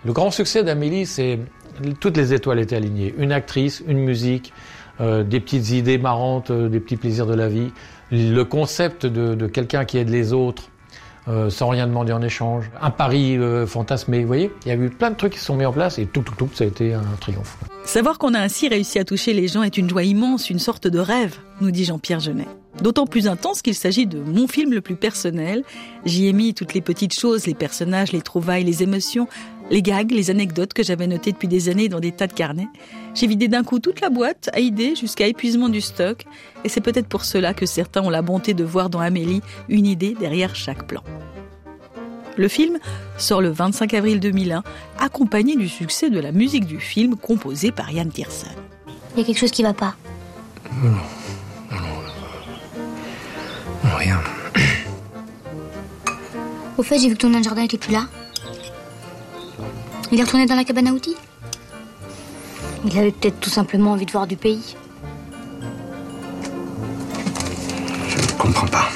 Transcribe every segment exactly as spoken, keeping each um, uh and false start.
Le grand succès d'Amélie, c'est toutes les étoiles étaient alignées. Une actrice, une musique, euh, des petites idées marrantes, euh, des petits plaisirs de la vie. Le concept de, de quelqu'un qui aide les autres euh, sans rien demander en échange. Un pari euh, fantasmé, vous voyez. Il y a eu plein de trucs qui se sont mis en place et tout, tout, tout, ça a été un triomphe. Savoir qu'on a ainsi réussi à toucher les gens est une joie immense, une sorte de rêve, nous dit Jean-Pierre Jeunet. D'autant plus intense qu'il s'agit de mon film le plus personnel. J'y ai mis toutes les petites choses, les personnages, les trouvailles, les émotions, les gags, les anecdotes que j'avais notées depuis des années dans des tas de carnets. J'ai vidé d'un coup toute la boîte, à idées, jusqu'à épuisement du stock. Et c'est peut-être pour cela que certains ont la bonté de voir dans Amélie une idée derrière chaque plan. Le film sort le vingt-cinq avril deux mille un, accompagné du succès de la musique du film composée par Yann Tiersen. Il y a quelque chose qui va pas. Non, non, non, non, rien. Au fait, j'ai vu que ton nain de jardin était plus là. Il est retourné dans la cabane à outils. Il avait peut-être tout simplement envie de voir du pays. Je ne comprends pas.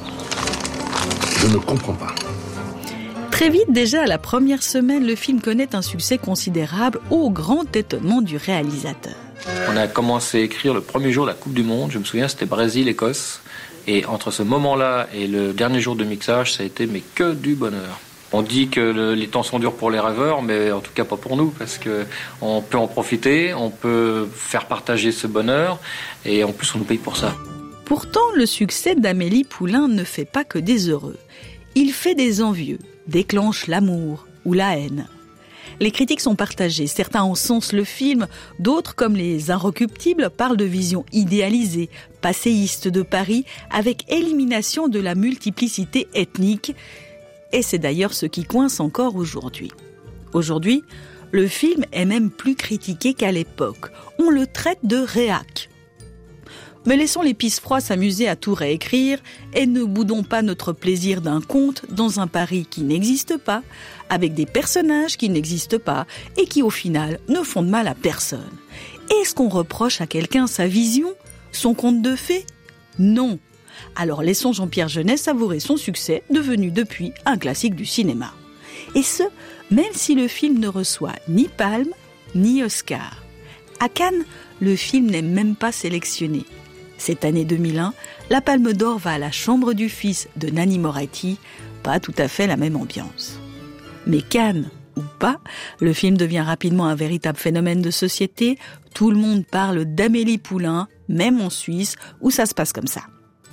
Je ne comprends pas. Très vite, déjà à la première semaine, le film connaît un succès considérable au grand étonnement du réalisateur. On a commencé à écrire le premier jour de la Coupe du Monde, je me souviens, c'était Brésil-Écosse. Et entre ce moment-là et le dernier jour de mixage, ça a été mais que du bonheur. On dit que le, les temps sont durs pour les rêveurs, mais en tout cas pas pour nous, parce qu'on peut en profiter, on peut faire partager ce bonheur, et en plus on nous paye pour ça. Pourtant, le succès d'Amélie Poulain ne fait pas que des heureux. Il fait des envieux, déclenche l'amour ou la haine. Les critiques sont partagées, certains encensent le film, d'autres, comme les Inrecuptibles, parlent de vision idéalisée, passéiste de Paris, avec élimination de la multiplicité ethnique. Et c'est d'ailleurs ce qui coince encore aujourd'hui. Aujourd'hui, le film est même plus critiqué qu'à l'époque. On le traite de réac. Mais laissons les pisse-froids s'amuser à tout réécrire et ne boudons pas notre plaisir d'un conte dans un Paris qui n'existe pas, avec des personnages qui n'existent pas et qui au final ne font de mal à personne. Est-ce qu'on reproche à quelqu'un sa vision, son conte de fées ? Non. Alors laissons Jean-Pierre Jeunet savourer son succès, devenu depuis un classique du cinéma. Et ce, même si le film ne reçoit ni Palme, ni Oscar. À Cannes, le film n'est même pas sélectionné. Cette année deux mille un, la Palme d'Or va à la Chambre du Fils de Nanni Moretti, pas tout à fait la même ambiance. Mais Cannes ou pas, le film devient rapidement un véritable phénomène de société. Tout le monde parle d'Amélie Poulain, même en Suisse, où ça se passe comme ça.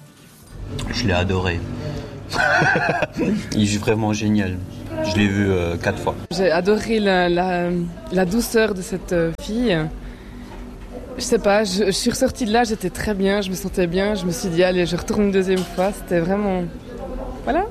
Je l'ai adoré. Il est vraiment génial. Je l'ai vu euh, quatre fois. J'ai adoré la, la, la douceur de cette fille. Je sais pas, je, je suis ressortie de là, j'étais très bien, je me sentais bien. Je me suis dit, allez, je retourne une deuxième fois. C'était vraiment... Voilà.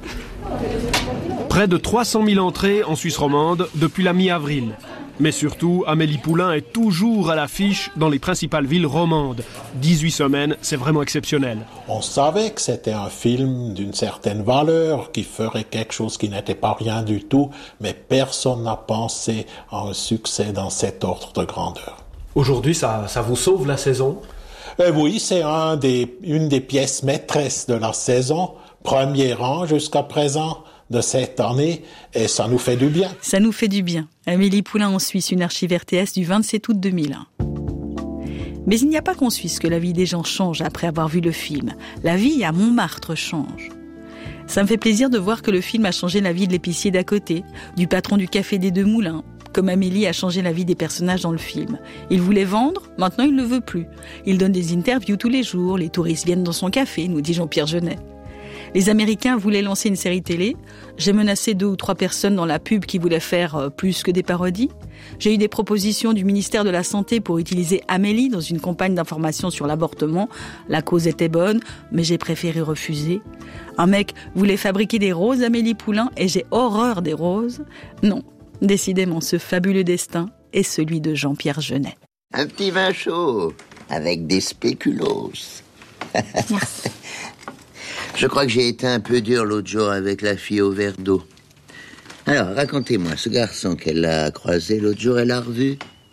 Près de trois cent mille entrées en Suisse romande depuis la mi-avril. Mais surtout, Amélie Poulain est toujours à l'affiche dans les principales villes romandes. dix-huit semaines, c'est vraiment exceptionnel. On savait que c'était un film d'une certaine valeur, qui ferait quelque chose qui n'était pas rien du tout, mais personne n'a pensé à un succès dans cet ordre de grandeur. Aujourd'hui, ça, ça vous sauve la saison ? Euh, oui, c'est un des, une des pièces maîtresses de la saison, premier rang jusqu'à présent de cette année, et ça nous fait du bien. Ça nous fait du bien. Amélie Poulain en Suisse, une archive R T S du vingt-sept août deux mille un. Mais il n'y a pas qu'en Suisse que la vie des gens change après avoir vu le film. La vie à Montmartre change. Ça me fait plaisir de voir que le film a changé la vie de l'épicier d'à côté, du patron du café des Deux Moulins, comme Amélie a changé la vie des personnages dans le film. Il voulait vendre, maintenant il ne le veut plus. Il donne des interviews tous les jours, les touristes viennent dans son café, nous dit Jean-Pierre Jeunet. Les Américains voulaient lancer une série télé. J'ai menacé deux ou trois personnes dans la pub qui voulaient faire plus que des parodies. J'ai eu des propositions du ministère de la Santé pour utiliser Amélie dans une campagne d'information sur l'avortement. La cause était bonne, mais j'ai préféré refuser. Un mec voulait fabriquer des roses Amélie Poulain et j'ai horreur des roses. Non, décidément, ce fabuleux destin est celui de Jean-Pierre Jeunet. Un petit vin chaud avec des spéculoos. Merci. Je crois que j'ai été un peu dur l'autre jour avec la fille au verre d'eau. Alors, racontez-moi, ce garçon qu'elle a croisé l'autre jour, elle l'a revu ?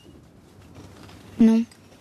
Non.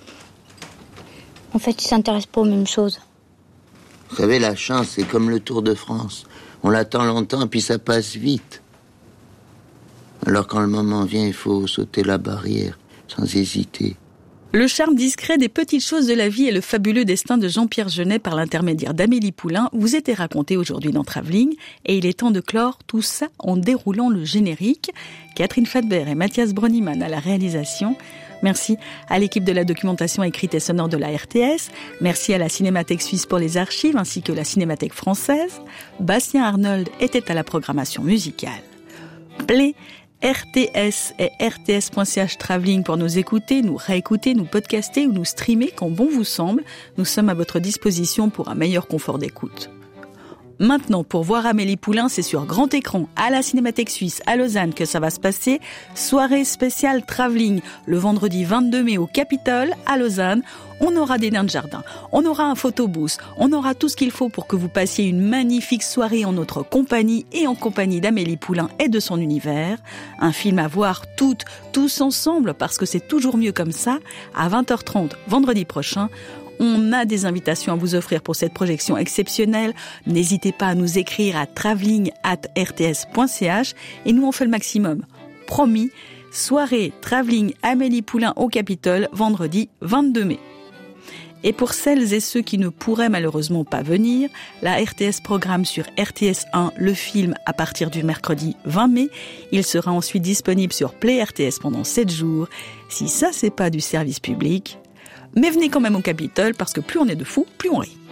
En fait, il s'intéresse pas aux mêmes choses. Vous savez, la chance, c'est comme le Tour de France. On l'attend longtemps, puis ça passe vite. Alors quand le moment vient, il faut sauter la barrière, sans hésiter. Le charme discret des petites choses de la vie et le fabuleux destin de Jean-Pierre Jeunet par l'intermédiaire d'Amélie Poulain vous était raconté aujourd'hui dans Travelling, et il est temps de clore tout ça en déroulant le générique. Catherine Fadbert et Mathias Broniman à la réalisation. Merci à l'équipe de la documentation écrite et sonore de la R T S. Merci à la Cinémathèque suisse pour les archives ainsi que la Cinémathèque française. Bastien Arnold était à la programmation musicale. Play, R T S et R T S point C H Travelling pour nous écouter, nous réécouter, nous podcaster ou nous streamer quand bon vous semble. Nous sommes à votre disposition pour un meilleur confort d'écoute. Maintenant, pour voir Amélie Poulain, c'est sur grand écran, à la Cinémathèque Suisse, à Lausanne, que ça va se passer. Soirée spéciale Travelling, le vendredi vingt-deux mai au Capitole, à Lausanne. On aura des nains de jardin, on aura un photobooth, on aura tout ce qu'il faut pour que vous passiez une magnifique soirée en notre compagnie et en compagnie d'Amélie Poulain et de son univers. Un film à voir toutes, tous ensemble, parce que c'est toujours mieux comme ça, à vingt heures trente, vendredi prochain. On a des invitations à vous offrir pour cette projection exceptionnelle. N'hésitez pas à nous écrire à travelling arobase r t s point c h et nous on fait le maximum. Promis, soirée Travelling Amélie Poulain au Capitole, vendredi vingt-deux mai. Et pour celles et ceux qui ne pourraient malheureusement pas venir, la R T S programme sur R T S un le film à partir du mercredi vingt mai. Il sera ensuite disponible sur Play R T S pendant sept jours. Si ça c'est pas du service public... Mais venez quand même au Capitole, parce que plus on est de fous, plus on rit.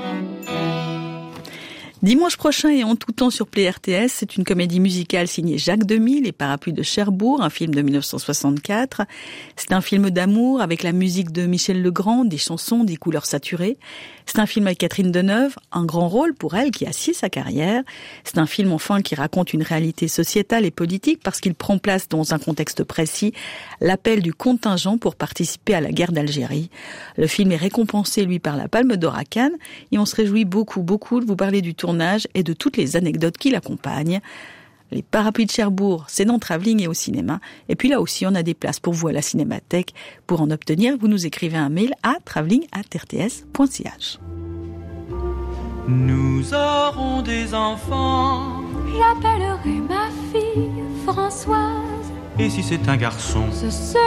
Dimanche prochain et en tout temps sur Play R T S, c'est une comédie musicale signée Jacques Demy, Les Parapluies de Cherbourg, un film de dix-neuf cent soixante-quatre. C'est un film d'amour avec la musique de Michel Legrand, des chansons, des couleurs saturées. C'est un film avec Catherine Deneuve, un grand rôle pour elle qui a scié sa carrière. C'est un film enfin qui raconte une réalité sociétale et politique parce qu'il prend place dans un contexte précis, l'appel du contingent pour participer à la guerre d'Algérie. Le film est récompensé, lui, par la Palme d'Or à Cannes et on se réjouit beaucoup, beaucoup de vous parler du tournage et de toutes les anecdotes qui l'accompagnent. Les Parapluies de Cherbourg, c'est dans Travelling et au cinéma. Et puis là aussi, on a des places pour vous à la Cinémathèque. Pour en obtenir, vous nous écrivez un mail à travelling arobase r t s point c h. Nous aurons des enfants. J'appellerai ma fille Françoise. Et si c'est un garçon, ce